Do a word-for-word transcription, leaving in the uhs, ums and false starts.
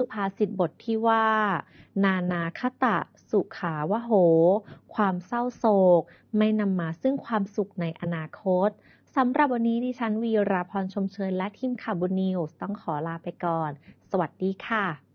ภาษิตบทที่ว่านานาคตะสุขาวโหความเศร้าโศกไม่นำมาซึ่งความสุขในอนาคตสำหรับวันนี้ดิฉันวีราพรชมเชยและทีมข่าวบุญนิวส์ต้องขอลาไปก่อนสวัสดีค่ะ